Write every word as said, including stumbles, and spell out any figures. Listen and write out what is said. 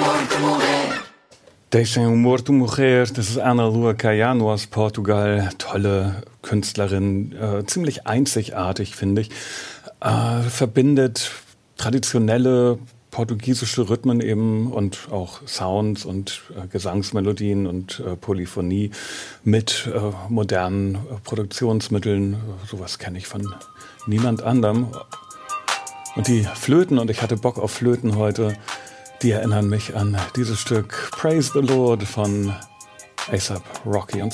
Deixem o Morto Morrer, das ist Ana Lua Caiano aus Portugal. Tolle Künstlerin, äh, ziemlich einzigartig, finde ich. Äh, verbindet traditionelle portugiesische Rhythmen eben und auch Sounds und äh, Gesangsmelodien und äh, Polyphonie mit äh, modernen äh, Produktionsmitteln. Sowas kenne ich von niemand anderem. Und die Flöten, und ich hatte Bock auf Flöten heute, die erinnern mich an dieses Stück Praise the Lord von A$AP Rocky und